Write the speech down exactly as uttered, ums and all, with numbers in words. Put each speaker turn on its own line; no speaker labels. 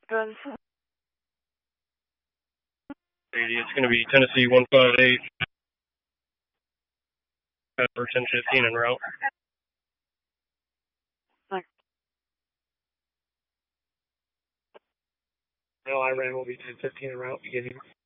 Good.
eighty, it's going to be Tennessee one five eight. For ten fifteen en route.
Thanks.
No, I ran will be ten fifteen en route beginning.